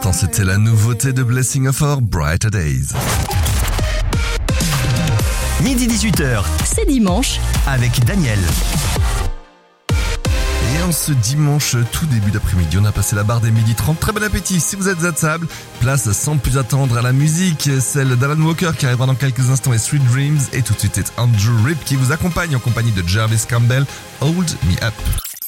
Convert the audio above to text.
l'instant, c'était la nouveauté de Blessing of Our Brighter Days. Midi 18h, C'est dimanche. avec Daniel. Et en ce dimanche, tout début d'après-midi, on a passé la barre des 12h30. Très bon appétit si vous êtes à table. Place sans plus attendre à la musique, celle d'Alan Walker qui arrivera dans quelques instants et Sweet Dreams. Et tout de suite, c'est Andrew Rip qui vous accompagne en compagnie de Jarvis Campbell, Hold Me Up.